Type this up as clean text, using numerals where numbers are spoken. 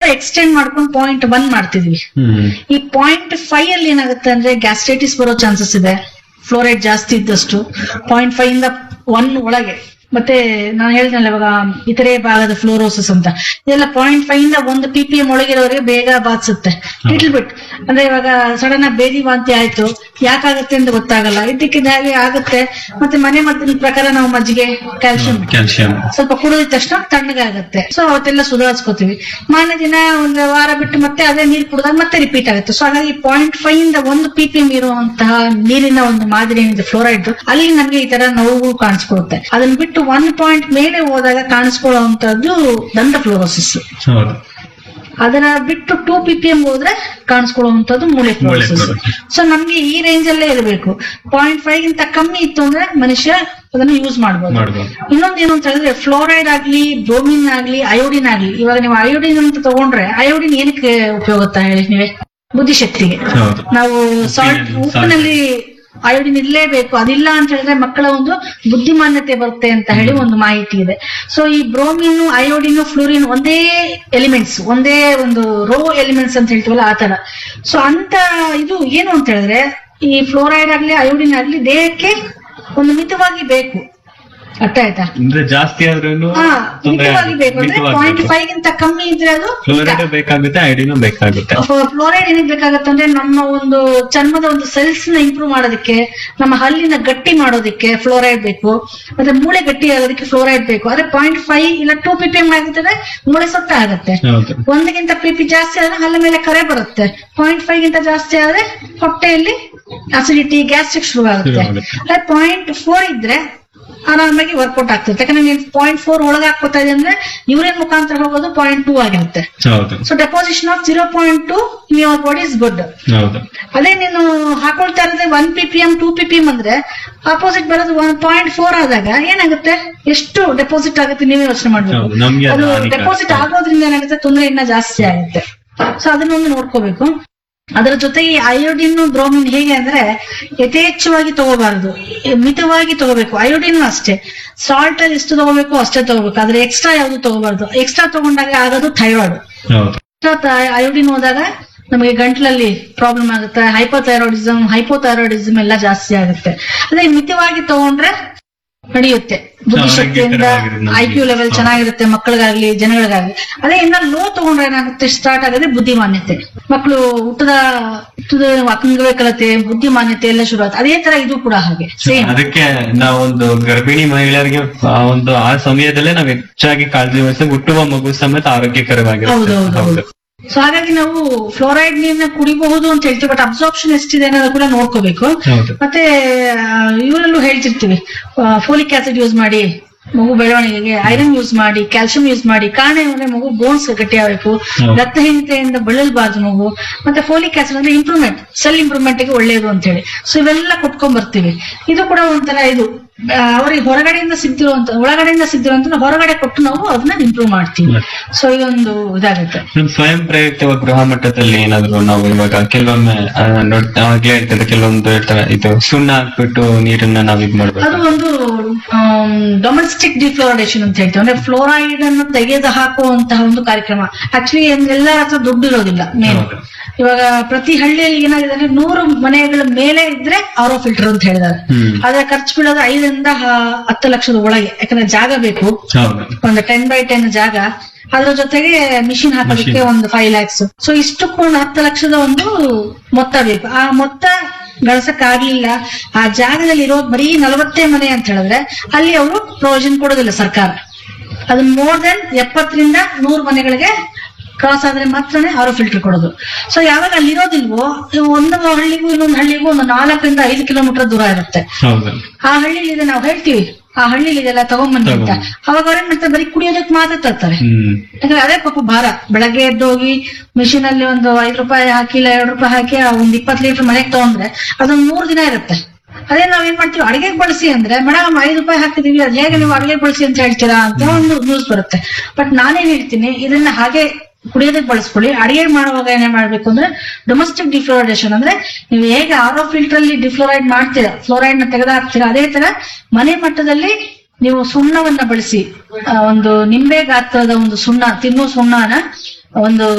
Extend ಮಾಡ್ಕೊಂಡು 0.1 ಮಾಡ್ತಿದ್ವಿ. ಈ 0.5 ಅಲ್ಲಿ ಏನಾಗುತ್ತೆ ಅಂದ್ರೆ ಗ್ಯಾಸ್ಟ್ರೈಟಿಸ್ ಬರೋ ಚಾನ್ಸಸ್ ಇದೆ, ಫ್ಲೋರೈಡ್ ಜಾಸ್ತಿ ಇದ್ದಷ್ಟು. 0.5 ಇಂದ 1 ಒಳಗೆ. ಮತ್ತೆ ನಾನು ಹೇಳಿದ್ನಲ್ಲ ಇವಾಗ ಇತರೆ ಭಾಗದ ಫ್ಲೋರೋಸಿಸ್ ಅಂತ, ಇದೆಲ್ಲ 0.5 ಇಂದ 1 ppm ಒಳಗಿರೋರಿಗೆ ಬೇಗ ಬಾಧಿಸುತ್ತೆ. ಲಿಟಲ್ ಬಿಟ್ ಅಂದ್ರೆ ಇವಾಗ ಸಡನ್ ಆಗಿ ಬೇದಿ ವಾಂತಿ ಆಯ್ತು, ಯಾಕಾಗತ್ತೆ ಅಂತ ಗೊತ್ತಾಗಲ್ಲ, ಇದ್ದಕ್ಕಿದ್ದಾಗೆ ಆಗುತ್ತೆ. ಮತ್ತೆ ಮನೆ ಮದ್ದಿನ ಪ್ರಕಾರ ನಾವು ಮಜ್ಜಿಗೆ ಕ್ಯಾಲ್ಸಿಯಂ ಸ್ವಲ್ಪ ಕುಡಿದ ತಕ್ಷಣ ತಣ್ಣಗಾಗತ್ತೆ. ಸೊ ಅವತ್ತೆಲ್ಲ ಸುಧಾರಿಸ್ಕೋತೀವಿ. ಮಾರನೇ ದಿನ ಒಂದು ವಾರ ಬಿಟ್ಟು ಮತ್ತೆ ಅದೇ ನೀರು ಕುಡಿದಾಗ ಮತ್ತೆ ರಿಪೀಟ್ ಆಗುತ್ತೆ. ಸೊ ಹಾಗಾಗಿ 0.5 ಇಂದ 1 ppm ಇರುವಂತಹ ನೀರಿನ ಒಂದು ಮಾದರಿ ಏನಿದೆ ಫ್ಲೋರೈಡ್, ಅಲ್ಲಿ ನಮ್ಗೆ ಈ ತರ ನೋವು ಕಾಣಿಸ್ಕೊಳ್ಳುತ್ತೆ. ಅದನ್ನ ಬಿಟ್ಟು 1 ಪಾಯಿಂಟ್ ಮೇಲೆ ಹೋದಾಗ ಕಾಣಿಸ್ಕೊಳ್ಳುವಂತದ್ದು ದಂತ ಫ್ಲೋರೋಸಿಸ್. ಅದನ್ನ ಬಿಟ್ಟು 2 ppm ಹೋದ್ರೆ ಕಾಣಿಸ್ಕೊಳ್ಳುವಂತದ್ದು ಮೂಳೆ ಫ್ಲೋರೋಸಿಸ್. ಸೊ ನಮ್ಗೆ ಈ ರೇಂಜ್ ಅಲ್ಲೇ ಇರಬೇಕು. 0.5 ಗಿಂತ ಕಮ್ಮಿ ಇತ್ತು ಅಂದ್ರೆ ಮನುಷ್ಯ ಅದನ್ನ ಯೂಸ್ ಮಾಡಬಹುದು. ಇನ್ನೊಂದೇನು ಅಂತ ಹೇಳಿದ್ರೆ ಫ್ಲೋರೈಡ್ ಆಗ್ಲಿ, ಬ್ರೋಮಿನ್ ಆಗ್ಲಿ, ಅಯೋಡಿನ್ ಆಗ್ಲಿ. ಇವಾಗ ನೀವು ಅಯೋಡಿನ್ ಅಂತ ತಗೊಂಡ್ರೆ ಅಯೋಡಿನ್ ಏನಕ್ಕೆ ಉಪಯೋಗ ಹೇಳಿ ನೀವೇ? ಬುದ್ಧಿಶಕ್ತಿಗೆ. ನಾವು ಸಾಲ್ಟ್ ಉಪ್ಪಿನಲ್ಲಿ ಅಯೋಡಿನ್ ಇರ್ಲೇಬೇಕು, ಅದಿಲ್ಲ ಅಂತ ಹೇಳಿದ್ರೆ ಮಕ್ಕಳ ಒಂದು ಬುದ್ಧಿಮಾನ್ಯತೆ ಬರುತ್ತೆ ಅಂತ ಹೇಳಿ ಒಂದು ಮಾಹಿತಿ ಇದೆ. ಸೊ ಈ ಬ್ರೋಮಿನ್, ಅಯೋಡಿನ್, ಫ್ಲೋರಿನ್ ಒಂದೇ ಎಲಿಮೆಂಟ್ಸ್, ಒಂದೇ ಒಂದು ರೋ ಎಲಿಮೆಂಟ್ಸ್ ಅಂತ ಹೇಳ್ತೀವಲ್ಲ ಆ ತರ. ಸೊ ಅಂತ ಇದು ಏನು ಅಂತ ಹೇಳಿದ್ರೆ ಈ ಫ್ಲೋರೈಡ್ ಆಗ್ಲಿ ಅಯೋಡಿನ್ ಆಗ್ಲಿ ದೇಹಕ್ಕೆ ಒಂದು ಮಿತವಾಗಿ ಬೇಕು. ಅರ್ಥ ಆಯ್ತಾ? ಅಂದ್ರೆ ಜಾಸ್ತಿ ಆದ್ರೂ ಮಿತವಾಗಿ ಬೇಕು. ಅಂದ್ರೆ 0.5 ಗಿಂತ ಕಮ್ಮಿ ಇದ್ರೆ ಅದು ಫ್ಲೋರೈಡ್ ಬೇಕಾಗುತ್ತೆ, ಅಯೋಡಿನ್ ಬೇಕಾಗುತ್ತೆ. ಫ್ಲೋರೈಡ್ ಏನಕ್ಕೆ ಬೇಕಾಗುತ್ತೆ ಅಂದ್ರೆ ನಮ್ಮ ಒಂದು ಚರ್ಮದ ಒಂದು ಸೆಲ್ಸ್ ನ ಇಂಪ್ರೂವ್ ಮಾಡೋದಕ್ಕೆ, ನಮ್ಮ ಹಲ್ಲಿನ ಗಟ್ಟಿ ಮಾಡೋದಕ್ಕೆ ಫ್ಲೋರೈಡ್ ಬೇಕು. ಮತ್ತೆ ಮೂಳೆ ಗಟ್ಟಿ ಆಗೋದಕ್ಕೆ ಫ್ಲೋರೈಡ್ ಬೇಕು. ಆದ್ರೆ 0.5 ಇಲ್ಲ 2 ppm ಆಗುತ್ತದೆ, ಮೂಳೆ ಸತ್ತ ಆಗುತ್ತೆ. 1 pp ಜಾಸ್ತಿ ಆದ್ರೆ ಹಲ್ಲ ಮೇಲೆ ಕರೆ ಬರುತ್ತೆ. 0.5 ಗಿಂತ ಜಾಸ್ತಿ ಆದ್ರೆ ಹೊಟ್ಟೆಯಲ್ಲಿ ಅಸಿಡಿಟಿ, ಗ್ಯಾಸ್ಟ್ರಿಕ್ ಶುರು ಆಗುತ್ತೆ. ಅದೇ 0.4 ಇದ್ರೆ ಆರಾಮಾಗಿ ವರ್ಕೌಟ್ ಆಗ್ತದೆ. ಯಾಕಂದ್ರೆ ನೀವು 0.4 ಒಳಗೆ ಹಾಕೋತಾ ಇದೆ ಅಂದ್ರೆ ಯೂರಿನ್ ಮುಖಾಂತರ ಹೋಗೋದು 0.2 ಆಗಿರುತ್ತೆ. So deposition of 0.2 in your body is good. ಅದೇ ನೀನು ಹಾಕೊಳ್ತಾ ಇರೋದೇ 1 ppm 2 ppm ಅಂದ್ರೆ ಆಪೋಸಿಟ್ ಬರೋದು 1.4 ಆದಾಗ ಏನಾಗುತ್ತೆ, ಎಷ್ಟು ಡೆಪಾಸಿಟ್ ಆಗುತ್ತೆ ನೀವೇ ಯೋಚನೆ ಮಾಡ್ಬೇಕು. ಅದು ಡೆಪಾಸಿಟ್ ಆಗೋದ್ರಿಂದ ಏನಾಗುತ್ತೆ, ತೊಂದರೆ ಇನ್ನ ಜಾಸ್ತಿ ಆಗುತ್ತೆ. ಸೊ ಅದನ್ನೊಂದು ನೋಡ್ಕೋಬೇಕು. ಅದರ ಜೊತೆಗೆ ಅಯೋಡಿನ್, ಬ್ರೋಮಿನ್ ಹೇಗೆ ಅಂದ್ರೆ ಯಥೇಚ್ಛವಾಗಿ ತಗೋಬಾರದು, ಮಿತವಾಗಿ ತಗೋಬೇಕು. ಅಯೋಡಿನ್ ಅಷ್ಟೇ, ಸಾಲ್ಟ್ ಅಲ್ಲಿ ಎಷ್ಟು ತಗೋಬೇಕು ಅಷ್ಟೇ ತಗೋಬೇಕು. ಆದ್ರೆ ಎಕ್ಸ್ಟ್ರಾ ಯಾವ್ದು ತಗೋಬಾರ್ದು. ಎಕ್ಸ್ಟ್ರಾ ತಗೊಂಡಾಗ ಆಗೋದು ಥೈರಾಯ್ಡ್. ಅಯೋಡಿನ್ ಹೋದಾಗ ನಮಗೆ ಗಂಟ್ಲಲ್ಲಿ ಪ್ರಾಬ್ಲಮ್ ಆಗುತ್ತೆ, ಹೈಪೋಥೈರಾಯ್ಡಿಸಮ್ ಎಲ್ಲ ಜಾಸ್ತಿ ಆಗುತ್ತೆ. ಅದೇ ಮಿತವಾಗಿ ತಗೊಂಡ್ರೆ ನಡೆಯುತ್ತೆ. ಬುದ್ಧಿಶಕ್ತಿಯಿಂದ IQ ಲೆವೆಲ್ ಚೆನ್ನಾಗಿರುತ್ತೆ ಮಕ್ಕಳಿಗಾಗ್ಲಿ ಜನಗಳಿಗಾಗ್ಲಿ. ಅದೇ ಇನ್ನ ಲೋ ತಗೊಂಡ್ರೆ ಏನಾಗುತ್ತೆ, ಸ್ಟಾರ್ಟ್ ಆಗುತ್ತೆ ಬುದ್ಧಿಮಾನ್ಯತೆ. ಮಕ್ಕಳು ಹುಟ್ಟದ ಅಂಗವೈಕಲತೆ, ಬುದ್ಧಿಮಾನ್ಯತೆ ಎಲ್ಲ ಶುರು ಆಗುತ್ತೆ. ಅದೇ ತರ ಇದು ಕೂಡ ಹಾಗೆ ಸೇಮ್. ಅದಕ್ಕೆ ನಾವೊಂದು ಗರ್ಭಿಣಿ ಮಹಿಳೆಯರಿಗೆ ಒಂದು ಆ ಸಮಯದಲ್ಲೇ ನಾವು ಹೆಚ್ಚಾಗಿ ಕಾಳಜಿ ವಹಿಸಿ ಹುಟ್ಟುವ ಮಗು ಸಮೇತ ಆರೋಗ್ಯಕರವಾಗಿರುತ್ತೆ. ಹೌದು. ಸೊ ಹಾಗಾಗಿ ನಾವು ಫ್ಲೋರೈಡ್ ನೀರನ್ನ ಕುಡಿಬಹುದು ಅಂತ ಹೇಳ್ತೀವಿ, ಬಟ್ ಅಬ್ಸಾರ್ಪ್ಷನ್ ಎಷ್ಟಿದೆ ಅನ್ನೋದು ಕೂಡ ನೋಡ್ಕೋಬೇಕು. ಮತ್ತೆ ಇವರಲ್ಲೂ ಹೇಳ್ತಿರ್ತೀವಿ ಫೋಲಿಕ್ ಆಸಿಡ್ ಯೂಸ್ ಮಾಡಿ ಮಗು ಬೆಳವಣಿಗೆಗೆ, ಐರನ್ ಯೂಸ್ ಮಾಡಿ, ಕ್ಯಾಲ್ಸಿಯಂ ಯೂಸ್ ಮಾಡಿ. ಕಾರಣ ಏನಂದ್ರೆ ಮಗು ಬೋನ್ಸ್ ಗಟ್ಟಿ ಆಗಬೇಕು, ರಕ್ತಹೀನತೆಯಿಂದ ಬಳಲಬಾರ್ದು ಮಗು. ಮತ್ತೆ ಫೋಲಿಕ್ ಆಸಿಡ್ ಅಂದ್ರೆ ಇಂಪ್ರೂವ್ಮೆಂಟ್, ಸೆಲ್ ಇಂಪ್ರೂವ್ಮೆಂಟ್ ಗೆ ಒಳ್ಳೆಯದು ಅಂತ ಹೇಳಿ. ಸೊ ಇವೆಲ್ಲ ಕೊಟ್ಕೊಂಡ್ ಬರ್ತೀವಿ. ಇದು ಕೂಡ ಒಂಥರ ಇದು ಅವ್ರಿಗೆ ಹೊರಗಡೆಯಿಂದ ಸಿಗ್ತಿರುವಂತ ಹೊರಗಡೆ ಕೊಟ್ಟು ನಾವು ಅದನ್ನ ಇಂಪ್ರೂವ್ ಮಾಡ್ತೀವಿ. ಸೊ ಇದೊಂದು ಇದಾಗುತ್ತೆ. ಸ್ವಯಂ ಪ್ರೇರಿತ ಗೃಹ ಮಟ್ಟದಲ್ಲಿ ಏನಾದ್ರು ನಾವು ಇವಾಗ ಕೆಲವೊಮ್ಮೆ ಹೇಳ್ತಾರೆ, ಕೆಲವೊಂದು ಹೇಳ್ತಾರೆ ಇದು ಸುಣ್ಣ ಹಾಕ್ಬಿಟ್ಟು ನೀರನ್ನ ನಾವ್ ಇದ್ ಮಾಡ್ಬೇಕು. ಅದು ಒಂದು ಡೊಮೆಸ್ಟಿಕ್ ಡಿಫ್ಲೋರೈಡೇಷನ್ ಅಂತ ಹೇಳ್ತೀವಿ. ಅಂದ್ರೆ ಫ್ಲೋರೈಡ್ ಅನ್ನು ತೆಗೆದು ಹಾಕುವಂತಹ ಒಂದು ಕಾರ್ಯಕ್ರಮ. ಆಕ್ಚುಲಿ ಎಲ್ಲರ ಹತ್ರ ದುಡ್ಡು ಇರೋದಿಲ್ಲ. ಮೇನ್ ಇವಾಗ ಪ್ರತಿ ಹಳ್ಳಿಯಲ್ಲಿ ಏನಾಗಿದೆ ಅಂದ್ರೆ 100 ಮನೆಗಳ ಮೇಲೆ ಇದ್ರೆ ಆರೋ ಫಿಲ್ಟರ್ ಅಂತ ಹೇಳಿದ್ದಾರೆ. ಆದ್ರೆ ಖರ್ಚು ಬೀಳೋದು 5 ರಿಂದ 10 ಲಕ್ಷದ ಒಳಗೆ. ಯಾಕಂದ್ರೆ ಜಾಗ ಬೇಕು, ಒಂದು 10x10 ಜಾಗ. ಅದ್ರ ಜೊತೆಗೆ ಮಿಷಿನ್ ಹಾಕೋದಕ್ಕೆ ಒಂದು 5 lakhs. ಸೊ ಇಷ್ಟಕ್ಕೂ 10 ಲಕ್ಷದ ಒಂದು ಮೊತ್ತ ಬೇಕು. ಆ ಮೊತ್ತ ಗಳಿಸಕ್ಕಾಗ್ಲಿಲ್ಲ. ಆ ಜಾಗದಲ್ಲಿ ಇರೋ ಬರೀ 40 ಮನೆ ಅಂತ ಹೇಳಿದ್ರೆ ಅಲ್ಲಿ ಅವರು ಪ್ರೊವಿಷನ್ ಕೊಡೋದಿಲ್ಲ ಸರ್ಕಾರ. ಅದು ಮೋರ್ ದೆನ್ 70 ರಿಂದ 100 ಮನೆಗಳಿಗೆ ಕ್ರಾಸ್ ಆದ್ರೆ ಮಾತ್ರನೇ ಆರೋ ಫಿಲ್ಟರ್ ಕೊಡೋದು. ಸೊ ಯಾವಾಗ ಅಲ್ಲಿ ಇರೋದಿಲ್ವೋ, ಒಂದು ಹಳ್ಳಿಗೂ ಇನ್ನೊಂದು ಹಳ್ಳಿಗೂ ಒಂದು 4 ರಿಂದ 5 ಕಿಲೋಮೀಟರ್ ದೂರ ಇರುತ್ತೆ. ಆ ಹಳ್ಳಿಲಿದೆ, ನಾವು ಹೇಳ್ತೀವಿ ಆ ಹಳ್ಳಿಲಿದೆಲ್ಲ ತಗೊಂಡ್ಬನ್ನಿ ಅಂತ. ಅವಾಗ ಅವ್ರೇನ್ ಮಾಡ್ತಾರೆ, ಬರೀ ಕುಡಿಯೋದಕ್ಕೆ ಮಾತ್ರ ತರ್ತಾರೆ. ಯಾಕಂದ್ರೆ ಅದೇ ಪಾಪ ಭಾರ. ಬೆಳಗ್ಗೆ ಎದ್ದೋಗಿ ಮಿಷಿನ್ ಅಲ್ಲಿ ಒಂದು 5 ರೂಪಾಯಿ ಹಾಕಿ ಇಲ್ಲ 2 ರೂಪಾಯಿ ಹಾಕಿ ಒಂದು 20 ಲೀಟರ್ ಮನೆಗೆ ತಗೊಂಡ್ರೆ ಅದೊಂದು 3 ದಿನ ಇರುತ್ತೆ. ಅದೇ ನಾವೇನ್ ಮಾಡ್ತೀವಿ, ಅಡಿಗೆಗೆ ಬಳಸಿ ಅಂದ್ರೆ ಮೇಡಮ್ 5 ರೂಪಾಯಿ ಹಾಕಿದೀವಿ, ಅದ್ ಹೇಗೆ ನೀವು ಅಡಿಗೆ ಬಳಸಿ ಅಂತ ಹೇಳ್ತೀರಾ ಅಂತ ಒಂದು ನ್ಯೂಸ್ ಬರುತ್ತೆ. ಬಟ್ ನಾನೇನ್ ಹೇಳ್ತೀನಿ, ಇದನ್ನ ಹಾಗೆ ಕುಡಿಯೋದಕ್ಕೆ ಬಳಸ್ಕೊಳ್ಳಿ. ಅಡಿಗೆ ಮಾಡುವಾಗ ಏನೇ ಮಾಡ್ಬೇಕು ಅಂದ್ರೆ ಡೊಮೆಸ್ಟಿಕ್ ಡಿಫ್ಲೋರೈಡೇಷನ್ ಅಂದ್ರೆ ನೀವು ಹೇಗೆ ಆರೋ ಫಿಲ್ಟರ್ ಅಲ್ಲಿ ಡಿಫ್ಲೋರೈಡ್ ಮಾಡ್ತೀರಾ, ಫ್ಲೋರೈಡ್ ನ ತೆಗೆದು ಹಾಕ್ತೀರಾ, ಅದೇ ತರ ಮನೆ ಮಟ್ಟದಲ್ಲಿ ನೀವು ಸುಣ್ಣವನ್ನ ಬಳಸಿ, ಒಂದು ನಿಂಬೆ ಗಾತ್ರದ ಒಂದು ಸುಣ್ಣ, ತಿನ್ನೋ ಸುಣ್ಣನ ಒಂದು